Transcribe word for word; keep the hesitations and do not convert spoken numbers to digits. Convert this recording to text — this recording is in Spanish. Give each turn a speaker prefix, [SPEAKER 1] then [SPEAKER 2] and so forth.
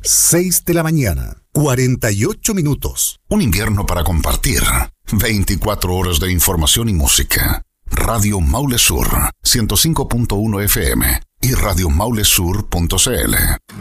[SPEAKER 1] seis de la mañana, cuarenta y ocho minutos.
[SPEAKER 2] Un invierno para compartir. veinticuatro horas de información y música. Radio Maule Sur, ciento cinco punto uno F M y radio maule sur punto c l.